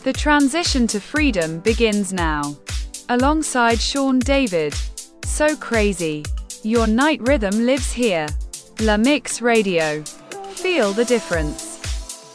The transition to freedom begins now. Alongside Sean David. So crazy. Your night rhythm lives here. La Mix Radio. Feel the difference.